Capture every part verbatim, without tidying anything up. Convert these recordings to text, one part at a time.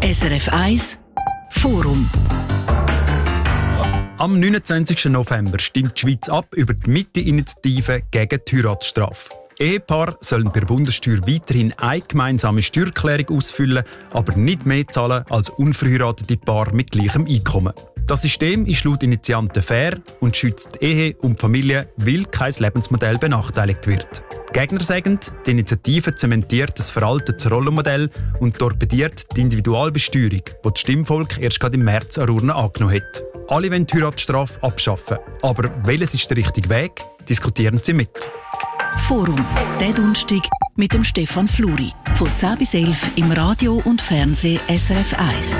S R F eins Forum. Am neunundzwanzigsten November stimmt die Schweiz ab über die Mitte-Initiative gegen die Heiratsstrafe. Ehepaare sollen per Bundessteuer weiterhin eine gemeinsame Steuererklärung ausfüllen, aber nicht mehr zahlen als unverheiratete Paare mit gleichem Einkommen. Das System ist laut Initianten fair und schützt die Ehe und die Familie, weil kein Lebensmodell benachteiligt wird. Gegner sagen, die Initiative zementiert das veraltete Rollenmodell und torpediert die Individualbesteuerung, die das Stimmvolk erst gerade im März an Urne angenommen hat. Alle wollen die Heiratsstrafe abschaffen. Aber welches ist der richtige Weg? Diskutieren Sie mit. Forum, der Donnerstag mit dem Stefan Fluri. Von zehn bis elf im Radio und Fernsehen S R F eins.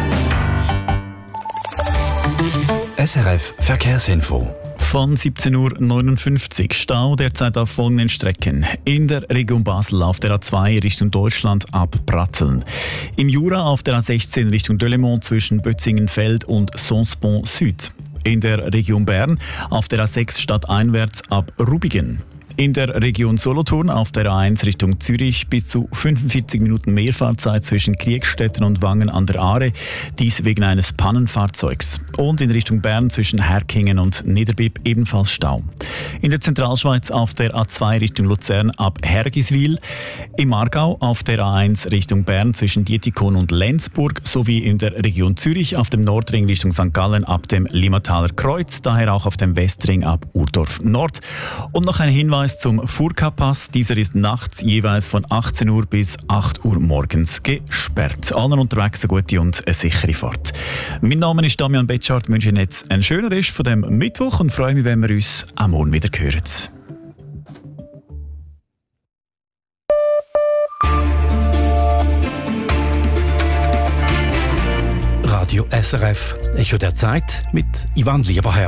S R F Verkehrsinfo. Von siebzehn Uhr neunundfünfzig Stau derzeit auf folgenden Strecken. In der Region Basel auf der A zwei Richtung Deutschland ab Bratzeln. Im Jura auf der A sechzehn Richtung Delémont zwischen Bötzingenfeld und Sonsbon Süd. In der Region Bern auf der A sechs stadteinwärts ab Rubigen. In der Region Solothurn auf der A eins Richtung Zürich bis zu fünfundvierzig Minuten Mehrfahrzeit zwischen Kriegstetten und Wangen an der Aare, dies wegen eines Pannenfahrzeugs. Und in Richtung Bern zwischen Herkingen und Niederbipp ebenfalls Stau. In der Zentralschweiz auf der A zwei Richtung Luzern ab Hergiswil, im Aargau auf der A eins Richtung Bern zwischen Dietikon und Lenzburg sowie in der Region Zürich auf dem Nordring Richtung Sankt Gallen ab dem Limmataler Kreuz, daher auch auf dem Westring ab Urdorf Nord. Und noch ein Hinweis zum Furka-Pass. Dieser ist nachts jeweils von achtzehn Uhr bis acht Uhr morgens gesperrt. Allen unterwegs eine gute und eine sichere Fahrt. Mein Name ist Damian Betschart. Ich wünsche Ihnen jetzt einen schönen Rest von dem Mittwoch und freue mich, wenn wir uns am Morgen wieder hören. Radio S R F, Echo der Zeit mit Ivan Lieberherr.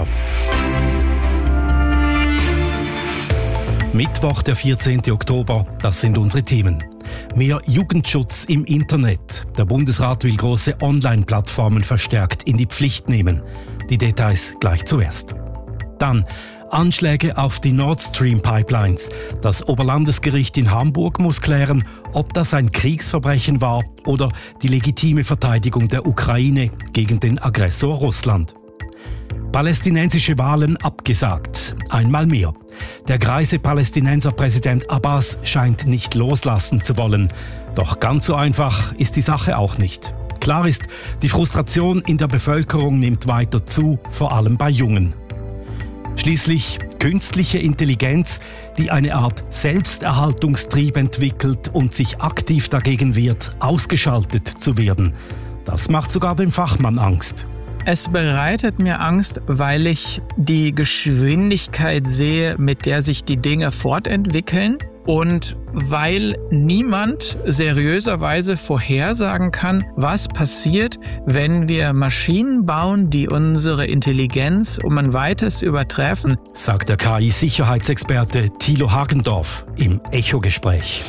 Mittwoch, der vierzehnten Oktober, das sind unsere Themen. Mehr Jugendschutz im Internet. Der Bundesrat will große Online-Plattformen verstärkt in die Pflicht nehmen. Die Details gleich zuerst. Dann Anschläge auf die Nord Stream Pipelines. Das Oberlandesgericht in Hamburg muss klären, ob das ein Kriegsverbrechen war oder die legitime Verteidigung der Ukraine gegen den Aggressor Russland. Palästinensische Wahlen abgesagt. Einmal mehr. Der greise Palästinenser-Präsident Abbas scheint nicht loslassen zu wollen. Doch ganz so einfach ist die Sache auch nicht. Klar ist, die Frustration in der Bevölkerung nimmt weiter zu, vor allem bei Jungen. Schließlich künstliche Intelligenz, die eine Art Selbsterhaltungstrieb entwickelt und sich aktiv dagegen wehrt, ausgeschaltet zu werden. Das macht sogar dem Fachmann Angst. Es bereitet mir Angst, weil ich die Geschwindigkeit sehe, mit der sich die Dinge fortentwickeln und weil niemand seriöserweise vorhersagen kann, was passiert, wenn wir Maschinen bauen, die unsere Intelligenz um ein weites übertreffen, sagt der K I-Sicherheitsexperte Thilo Hagendorf im Echo-Gespräch.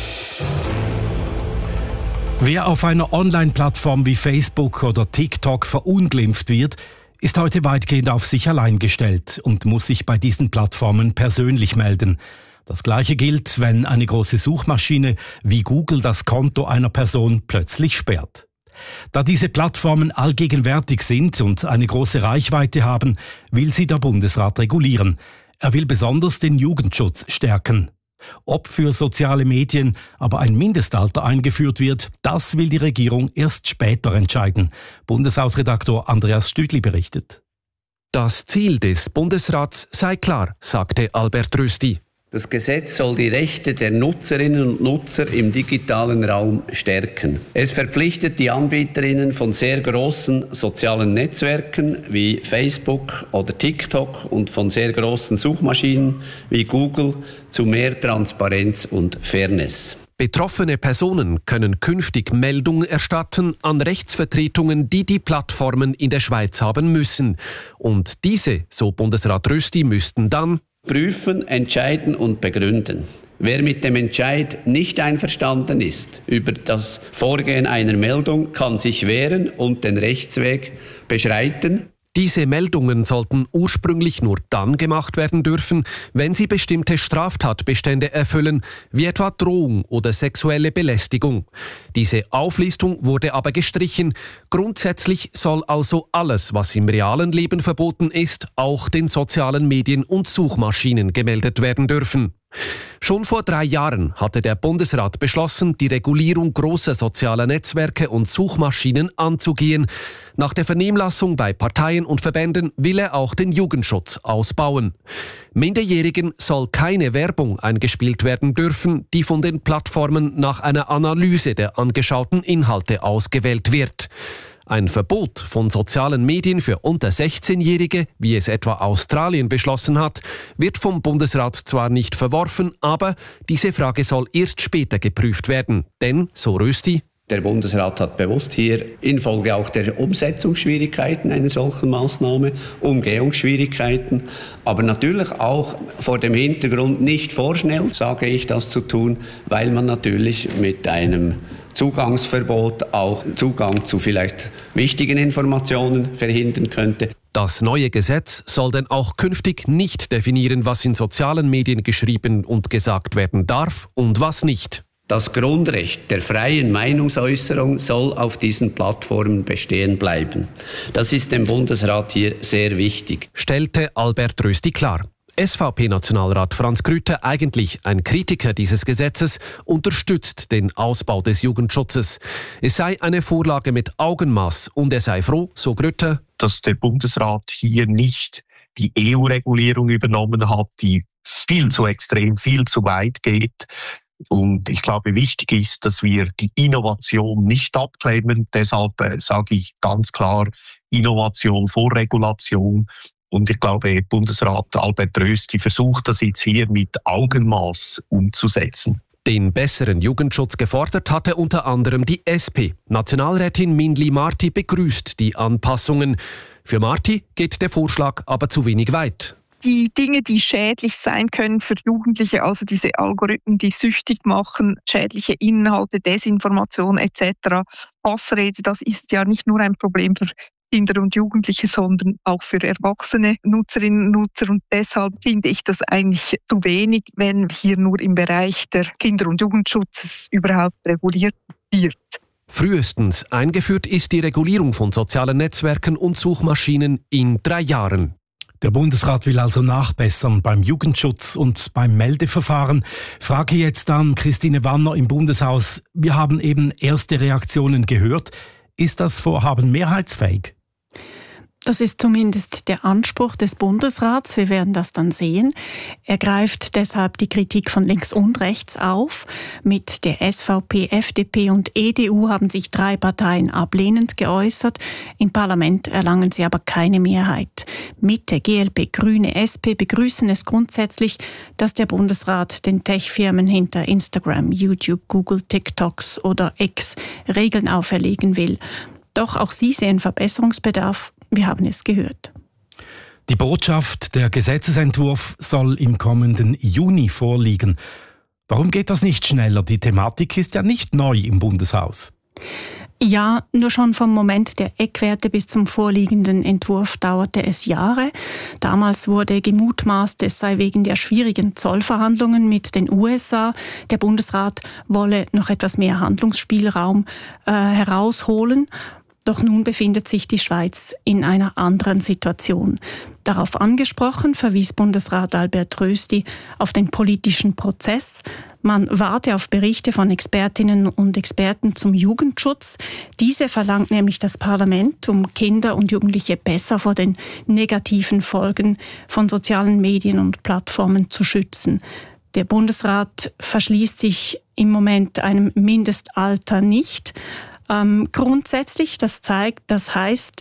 Wer auf einer Online-Plattform wie Facebook oder TikTok verunglimpft wird, ist heute weitgehend auf sich allein gestellt und muss sich bei diesen Plattformen persönlich melden. Das Gleiche gilt, wenn eine große Suchmaschine wie Google das Konto einer Person plötzlich sperrt. Da diese Plattformen allgegenwärtig sind und eine große Reichweite haben, will sie der Bundesrat regulieren. Er will besonders den Jugendschutz stärken. Ob für soziale Medien aber ein Mindestalter eingeführt wird, das will die Regierung erst später entscheiden. Bundeshausredaktor Andreas Stüdli berichtet. Das Ziel des Bundesrats sei klar, sagte Albert Rösti. Das Gesetz soll die Rechte der Nutzerinnen und Nutzer im digitalen Raum stärken. Es verpflichtet die Anbieterinnen von sehr großen sozialen Netzwerken wie Facebook oder TikTok und von sehr großen Suchmaschinen wie Google zu mehr Transparenz und Fairness. Betroffene Personen können künftig Meldung erstatten an Rechtsvertretungen, die die Plattformen in der Schweiz haben müssen. Und diese, so Bundesrat Rösti, müssten dann prüfen, entscheiden und begründen. Wer mit dem Entscheid nicht einverstanden ist über das Vorgehen einer Meldung, kann sich wehren und den Rechtsweg beschreiten. Diese Meldungen sollten ursprünglich nur dann gemacht werden dürfen, wenn sie bestimmte Straftatbestände erfüllen, wie etwa Drohung oder sexuelle Belästigung. Diese Auflistung wurde aber gestrichen. Grundsätzlich soll also alles, was im realen Leben verboten ist, auch den sozialen Medien und Suchmaschinen gemeldet werden dürfen. Schon vor drei Jahren hatte der Bundesrat beschlossen, die Regulierung großer sozialer Netzwerke und Suchmaschinen anzugehen. Nach der Vernehmlassung bei Parteien und Verbänden will er auch den Jugendschutz ausbauen. Minderjährigen soll keine Werbung eingespielt werden dürfen, die von den Plattformen nach einer Analyse der angeschauten Inhalte ausgewählt wird. Ein Verbot von sozialen Medien für unter sechzehnjährige, wie es etwa Australien beschlossen hat, wird vom Bundesrat zwar nicht verworfen, aber diese Frage soll erst später geprüft werden. Denn, so Rösti, der Bundesrat hat bewusst hier infolge auch der Umsetzungsschwierigkeiten einer solchen Maßnahme, Umgehungsschwierigkeiten, aber natürlich auch vor dem Hintergrund nicht vorschnell, sage ich, das zu tun, weil man natürlich mit einem Zugangsverbot auch Zugang zu vielleicht wichtigen Informationen verhindern könnte. Das neue Gesetz soll denn auch künftig nicht definieren, was in sozialen Medien geschrieben und gesagt werden darf und was nicht. Das Grundrecht der freien Meinungsäußerung soll auf diesen Plattformen bestehen bleiben. Das ist dem Bundesrat hier sehr wichtig, stellte Albert Rösti klar. S V P-Nationalrat Franz Grütte, eigentlich ein Kritiker dieses Gesetzes, unterstützt den Ausbau des Jugendschutzes. Es sei eine Vorlage mit Augenmaß und er sei froh, so Grütte, dass der Bundesrat hier nicht die E U-Regulierung übernommen hat, die viel zu extrem, viel zu weit geht. Und ich glaube, wichtig ist, dass wir die Innovation nicht abklemmen. Deshalb äh, sage ich ganz klar, Innovation vor Regulation. Und ich glaube, Bundesrat Albert Rösti versucht das jetzt hier mit Augenmaß umzusetzen. Den besseren Jugendschutz gefordert hatte unter anderem die S P. Nationalrätin Mindli Marti begrüßt die Anpassungen. Für Marti geht der Vorschlag aber zu wenig weit. Die Dinge, die schädlich sein können für Jugendliche, also diese Algorithmen, die süchtig machen, schädliche Inhalte, Desinformation et cetera, Hassrede, das ist ja nicht nur ein Problem für Kinder und Jugendliche, sondern auch für erwachsene Nutzerinnen und Nutzer. Und deshalb finde ich das eigentlich zu wenig, wenn hier nur im Bereich der Kinder- und Jugendschutzes überhaupt reguliert wird. Frühestens eingeführt ist die Regulierung von sozialen Netzwerken und Suchmaschinen in drei Jahren. Der Bundesrat will also nachbessern beim Jugendschutz und beim Meldeverfahren. Frage jetzt an Christine Wanner im Bundeshaus. Wir haben eben erste Reaktionen gehört. Ist das Vorhaben mehrheitsfähig? Das ist zumindest der Anspruch des Bundesrats. Wir werden das dann sehen. Er greift deshalb die Kritik von links und rechts auf. Mit der S V P, F D P und E D U haben sich drei Parteien ablehnend geäußert. Im Parlament erlangen sie aber keine Mehrheit. Mitte, G L P, Grüne, S P begrüßen es grundsätzlich, dass der Bundesrat den Tech-Firmen hinter Instagram, YouTube, Google, TikToks oder X Regeln auferlegen will. Doch auch sie sehen Verbesserungsbedarf. Wir haben es gehört. Die Botschaft, der Gesetzesentwurf soll im kommenden Juni vorliegen. Warum geht das nicht schneller? Die Thematik ist ja nicht neu im Bundeshaus. Ja, nur schon vom Moment der Eckwerte bis zum vorliegenden Entwurf dauerte es Jahre. Damals wurde gemutmaßt, es sei wegen der schwierigen Zollverhandlungen mit den U S A. Der Bundesrat wolle noch etwas mehr Handlungsspielraum äh, herausholen. Doch nun befindet sich die Schweiz in einer anderen Situation. Darauf angesprochen verwies Bundesrat Albert Rösti auf den politischen Prozess. Man warte auf Berichte von Expertinnen und Experten zum Jugendschutz. Diese verlangt nämlich das Parlament, um Kinder und Jugendliche besser vor den negativen Folgen von sozialen Medien und Plattformen zu schützen. Der Bundesrat verschließt sich im Moment einem Mindestalter nicht. Ähm, grundsätzlich, das zeigt, das heißt,